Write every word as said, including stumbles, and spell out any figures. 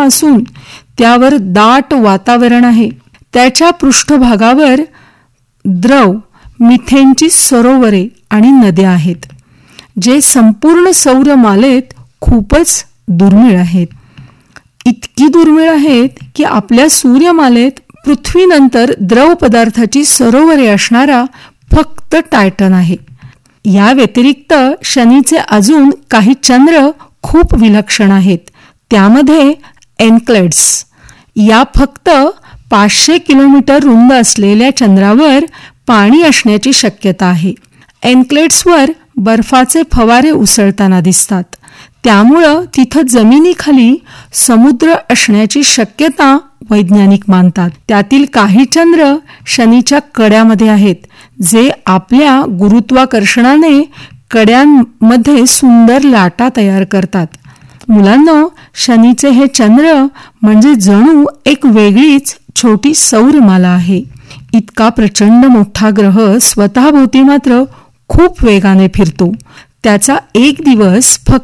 असून त्यावर दाट वातावरण आहे. त्याच्या पृष्ठभागावर द्रव मिथेनची सरोवरे आणि नद्या आहेत, जे संपूर्ण सौरमालेत खूपच दुर्मिळ आहेत. इतकी दुर्मिळ आहेत की आपल्या सूर्यमालेत पृथ्वीनंतर द्रव पदार्थाची सरोवरे असणारा फक्त टायटन आहे. या व्यतिरिक्त शनीचे अजून काही चंद्र खूप विलक्षण आहेत. त्यामध्ये एन्केलेड्स या फक्त पाचशे किलोमीटर रुंद असलेल्या चंद्रावर पाणी असण्याची शक्यता आहे. एन्केलेड्सवर बर्फाचे फवारे उसळताना दिसतात. त्यामुळं तिथं जमिनीखाली समुद्र असण्याची शक्यता वैज्ञानिक मानतात. त्यातील काही चंद्र शनीच्या कड्यामध्ये आहेत, जे आपल्या गुरुत्वाकर्षणाने कड्यांमध्ये सुंदर लाटा तयार करतात. मुलांनो, शनीचे हे चंद्र म्हणजे जणू एक वेगळीच छोटी सौरमाला आहे. इतका प्रचंड मोठा ग्रह स्वतःभोवती मात्र खूप वेगाने फिरतो. त्याचा एक दिवस फक्त